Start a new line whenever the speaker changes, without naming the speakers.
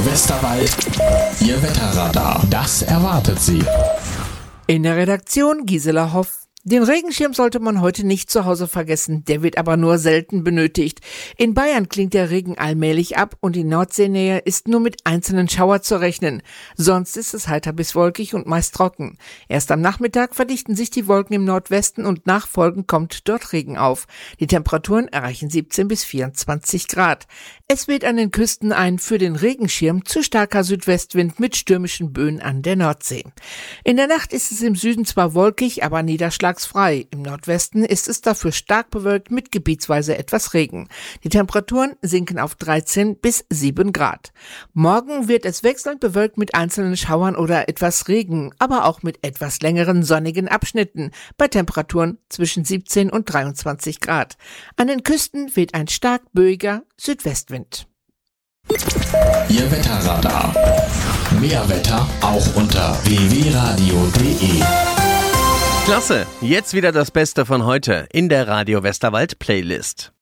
Westerwald, Ihr Wetterradar. Das erwartet Sie.
In der Redaktion Gisela Hoff. Den Regenschirm sollte man heute nicht zu Hause vergessen, der wird aber nur selten benötigt. In Bayern klingt der Regen allmählich ab und die Nordseenähe ist nur mit einzelnen Schauer zu rechnen. Sonst ist es heiter bis wolkig und meist trocken. Erst am Nachmittag verdichten sich die Wolken im Nordwesten und nachfolgend kommt dort Regen auf. Die Temperaturen erreichen 17 bis 24 Grad. Es weht an den Küsten ein für den Regenschirm zu starker Südwestwind mit stürmischen Böen an der Nordsee. In der Nacht ist es im Süden zwar wolkig, aber niederschlagsfrei. Im Nordwesten ist es dafür stark bewölkt mit gebietsweise etwas Regen. Die Temperaturen sinken auf 13 bis 7 Grad. Morgen wird es wechselnd bewölkt mit einzelnen Schauern oder etwas Regen, aber auch mit etwas längeren sonnigen Abschnitten bei Temperaturen zwischen 17 und 23 Grad. An den Küsten weht ein stark böiger Südwestwind.
Ihr Wetterradar. Mehr Wetter auch unter www.radio.de.
Klasse, jetzt wieder das Beste von heute in der Radio Westerwald Playlist.